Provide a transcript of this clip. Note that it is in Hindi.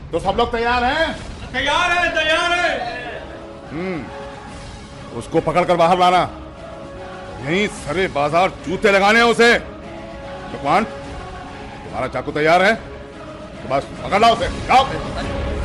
तो सब लोग तैयार हैं? तैयार है, तैयार है। उसको पकड़कर बाहर लाना। यहीं सरे बाजार जूते लगाने हैं उसे। लुकमान, तुम्हारा चाकू तैयार है? तो बस पकड़ ला उसे, जाओ।